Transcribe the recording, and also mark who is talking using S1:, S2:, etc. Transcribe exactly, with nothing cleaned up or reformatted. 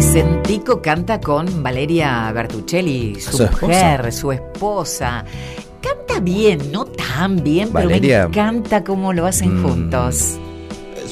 S1: Vicentico canta con Valeria Bertuccelli, su,
S2: Su
S1: mujer,
S2: esposa.
S1: su esposa. Canta bien, no tan bien,
S2: Valeria-
S1: pero me encanta cómo lo hacen
S2: Mm.
S1: juntos.